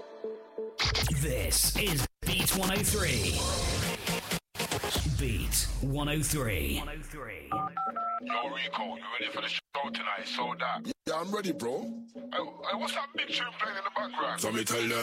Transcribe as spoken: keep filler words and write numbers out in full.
This is Beat one oh three. Beat one oh three. Yo, Rico, you ready for the show tonight? So that. Yeah, I'm ready, bro. Hey, hey, what's that big tune playing in the background? So me tell them.